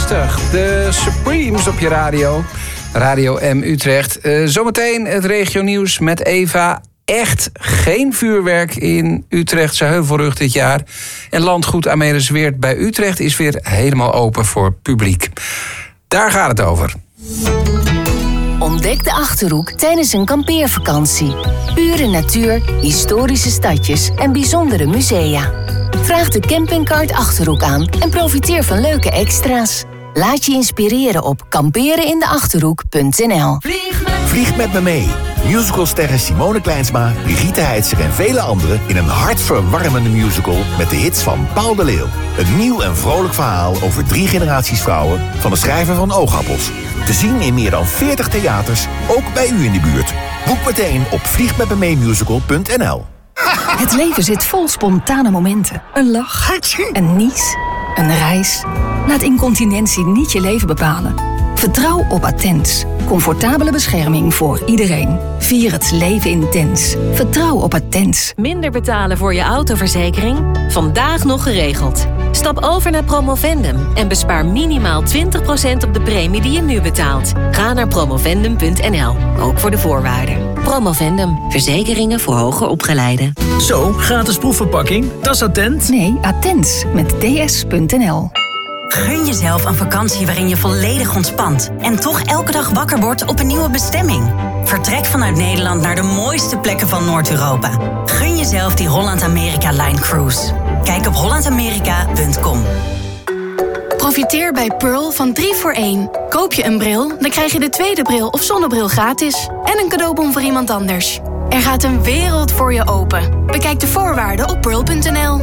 60. De Supremes op je radio. Radio M Utrecht. Zometeen het regionieuws met Eva. Echt geen vuurwerk in Utrechtse Heuvelrug dit jaar. En landgoed Amelisweert bij Utrecht is weer helemaal open voor publiek. Daar gaat het over. Ontdek de Achterhoek tijdens een kampeervakantie. Pure natuur, historische stadjes en bijzondere musea. Vraag de campingkaart Achterhoek aan en profiteer van leuke extra's. Laat je inspireren op kamperenindeachterhoek.nl. Vlieg met me mee. Musicalsterren Simone Kleinsma, Brigitte Heitzer en vele anderen in een hartverwarmende musical met de hits van Paul de Leeuw. Een nieuw en vrolijk verhaal over 3 generaties vrouwen van de schrijver van Oogappels. Te zien in meer dan 40 theaters, ook bij u in de buurt. Boek meteen op vliegmetmemeemusical.nl. Het leven zit vol spontane momenten. Een lach, een nies, een reis. Laat incontinentie niet je leven bepalen. Vertrouw op Attens. Comfortabele bescherming voor iedereen. Vier het leven intens. Vertrouw op Attens. Minder betalen voor je autoverzekering? Vandaag nog geregeld. Stap over naar Promovendum en bespaar minimaal 20% op de premie die je nu betaalt. Ga naar promovendum.nl, ook voor de voorwaarden. Promovendum, verzekeringen voor hoger opgeleiden. Zo, gratis proefverpakking, dat is Attent. Nee, Attens met ds.nl. Gun jezelf een vakantie waarin je volledig ontspant en toch elke dag wakker wordt op een nieuwe bestemming. Vertrek vanuit Nederland naar de mooiste plekken van Noord-Europa. Gun jezelf die Holland-Amerika-Line Cruise. Kijk op hollandamerika.com. Profiteer bij Pearl van 3 voor 1. Koop je een bril, dan krijg je de tweede bril of zonnebril gratis. En een cadeaubon voor iemand anders. Er gaat een wereld voor je open. Bekijk de voorwaarden op pearl.nl.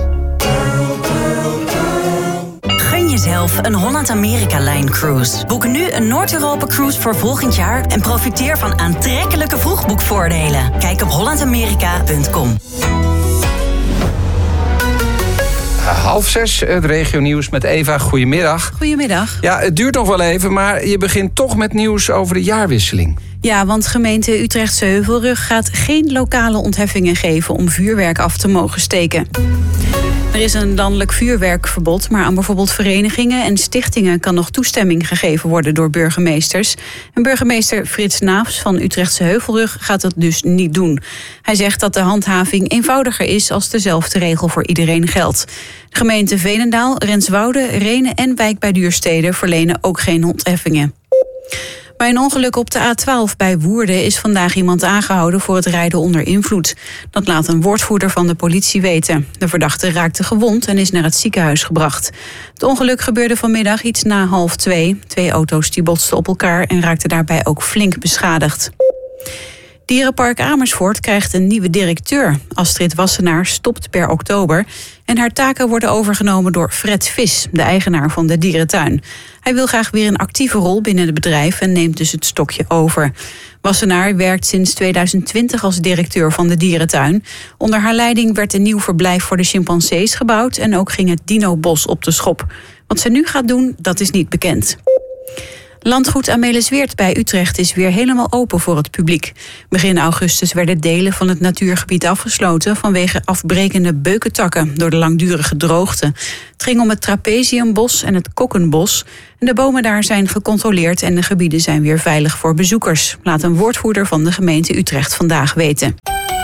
Gun jezelf een Holland-Amerika-Line Cruise. Boek nu een Noord-Europa-cruise voor volgend jaar en profiteer van aantrekkelijke vroegboekvoordelen. Kijk op hollandamerika.com. 5:30, het regionieuws met Eva. Goedemiddag. Goedemiddag. Ja, het duurt nog wel even, maar je begint toch met nieuws over de jaarwisseling. Ja, want gemeente Utrechtse Heuvelrug gaat geen lokale ontheffingen geven om vuurwerk af te mogen steken. Er is een landelijk vuurwerkverbod, maar aan bijvoorbeeld verenigingen en stichtingen kan nog toestemming gegeven worden door burgemeesters. En burgemeester Frits Naafs van Utrechtse Heuvelrug gaat dat dus niet doen. Hij zegt dat de handhaving eenvoudiger is als dezelfde regel voor iedereen geldt. De gemeenten Veenendaal, Renswoude, Rhenen en Wijk bij Duurstede verlenen ook geen ontheffingen. Bij een ongeluk op de A12 bij Woerden is vandaag iemand aangehouden voor het rijden onder invloed. Dat laat een woordvoerder van de politie weten. De verdachte raakte gewond en is naar het ziekenhuis gebracht. Het ongeluk gebeurde vanmiddag iets na 1:30. 2 auto's die botsten op elkaar en raakten daarbij ook flink beschadigd. Dierenpark Amersfoort krijgt een nieuwe directeur. Astrid Wassenaar stopt per oktober. En haar taken worden overgenomen door Fred Vis, de eigenaar van de dierentuin. Hij wil graag weer een actieve rol binnen het bedrijf en neemt dus het stokje over. Wassenaar werkt sinds 2020 als directeur van de dierentuin. Onder haar leiding werd een nieuw verblijf voor de chimpansees gebouwd en ook ging het dinobos op de schop. Wat ze nu gaat doen, dat is niet bekend. Landgoed Amelisweert bij Utrecht is weer helemaal open voor het publiek. Begin augustus werden delen van het natuurgebied afgesloten vanwege afbrekende beukentakken door de langdurige droogte. Het ging om het Trapeziumbos en het Kokkenbos. En de bomen daar zijn gecontroleerd en de gebieden zijn weer veilig voor bezoekers. Laat een woordvoerder van de gemeente Utrecht vandaag weten.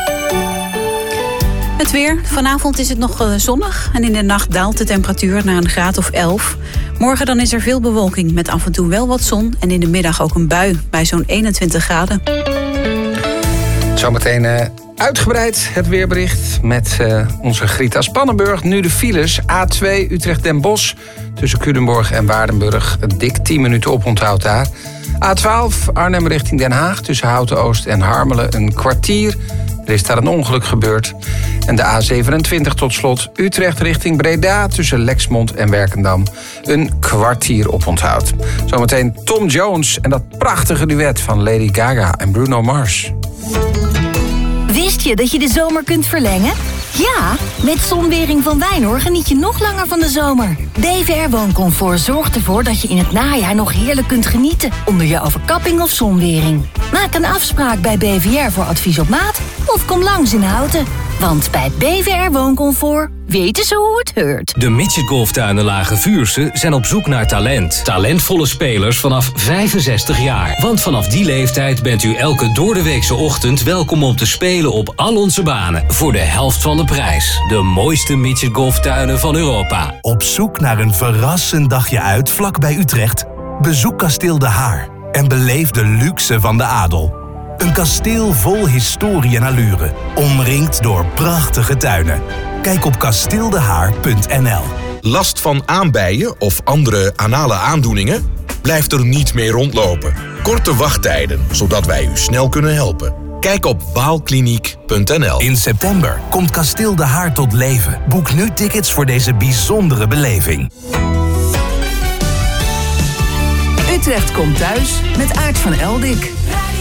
Het weer. Vanavond is het nog zonnig en in de nacht daalt de temperatuur naar een graad of 11. Morgen dan is er veel bewolking met af en toe wel wat zon en in de middag ook een bui bij zo'n 21 graden. Zometeen uitgebreid het weerbericht met onze Grita Spannenburg. Nu de files. A2 Utrecht-Den Bosch tussen Culemborg en Waardenburg. Dik 10 minuten oponthoud daar. A12 Arnhem richting Den Haag tussen Houten-Oost en Harmelen een kwartier. Er is daar een ongeluk gebeurd. En de A27 tot slot Utrecht richting Breda tussen Lexmond en Werkendam. Een kwartier oponthoud. Zometeen Tom Jones en dat prachtige duet van Lady Gaga en Bruno Mars. Wist je dat je de zomer kunt verlengen? Ja, met Zonwering van Wijnhoor geniet je nog langer van de zomer. BVR Wooncomfort zorgt ervoor dat je in het najaar nog heerlijk kunt genieten onder je overkapping of zonwering. Maak een afspraak bij BVR voor advies op maat of kom langs in Houten. Want bij BVR Wooncomfort weten ze hoe het heurt. De Midget Golftuinen Lage Vuursche zijn op zoek naar talent. Talentvolle spelers vanaf 65 jaar. Want vanaf die leeftijd bent u elke doordeweekse ochtend welkom om te spelen op al onze banen. Voor de helft van de prijs. De mooiste Midget Golftuinen van Europa. Op zoek naar een verrassend dagje uit vlak bij Utrecht? Bezoek Kasteel De Haar en beleef de luxe van de adel. Een kasteel vol historie en allure, omringd door prachtige tuinen. Kijk op kasteeldehaar.nl. Last van aanbijen of andere anale aandoeningen? Blijf er niet mee rondlopen. Korte wachttijden, zodat wij u snel kunnen helpen. Kijk op waalkliniek.nl. In september komt Kasteel De Haar tot leven. Boek nu tickets voor deze bijzondere beleving. Utrecht komt thuis met Aart van Eldik.